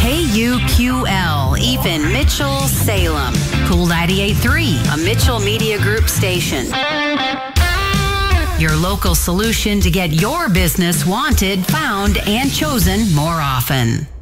KUQL, even Mitchell, Salem. Cool 98.3, a Mitchell Media Group station. Your local solution to get your business wanted, found, and chosen more often.